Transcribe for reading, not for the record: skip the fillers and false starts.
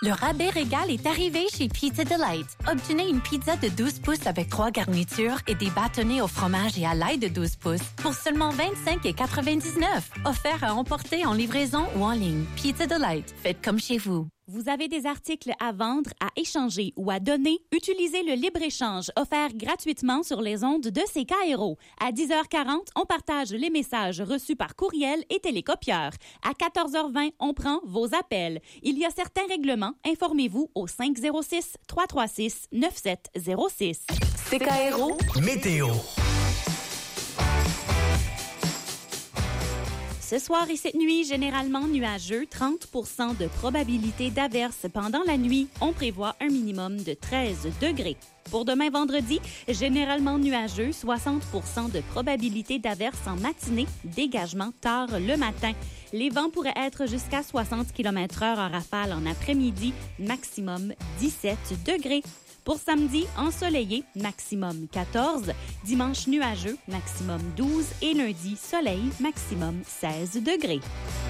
Le rabais régal est arrivé chez Pizza Delight. Obtenez une pizza de 12 pouces avec 3 garnitures et des bâtonnets au fromage et à l'ail de 12 pouces pour seulement 25,99 $. Offert à emporter en livraison ou en ligne. Pizza Delight. Faites comme chez vous. Vous avez des articles à vendre, à échanger ou à donner? Utilisez le libre-échange offert gratuitement sur les ondes de CKRO. À 10h40, on partage les messages reçus par courriel et télécopieur. À 14h20, on prend vos appels. Il y a certains règlements. Informez-vous au 506-336-9706. CKRO Météo. Ce soir et cette nuit, généralement nuageux, 30% de probabilité d'averse pendant la nuit. On prévoit un minimum de 13 degrés. Pour demain vendredi, généralement nuageux, 60% de probabilité d'averse en matinée, dégagement tard le matin. Les vents pourraient être jusqu'à 60 km/h en rafale en après-midi, maximum 17 degrés. Pour samedi, ensoleillé, maximum 14. Dimanche nuageux, maximum 12. Et lundi, soleil, maximum 16 degrés.